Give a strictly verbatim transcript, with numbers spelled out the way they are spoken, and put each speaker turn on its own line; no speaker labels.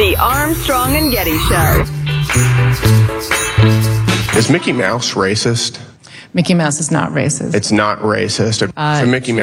The Armstrong and Getty Show.
Is Mickey Mouse racist?
Mickey Mouse is not racist.
It's not racist.
Uh,
so Mickey Mouse